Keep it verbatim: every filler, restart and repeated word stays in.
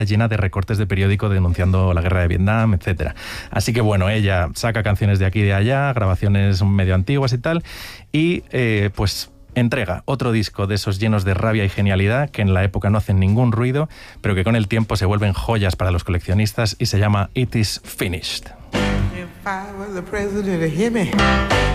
llena de recortes de periódico denunciando la guerra de Vietnam, etcétera. Así que bueno, ella saca canciones de aquí y de allá, grabaciones medio antiguas y tal, y eh, pues entrega otro disco de esos llenos de rabia y genialidad que en la época no hacen ningún ruido, pero que con el tiempo se vuelven joyas para los coleccionistas, y se llama It Is Finished. If I was the president of Hemi.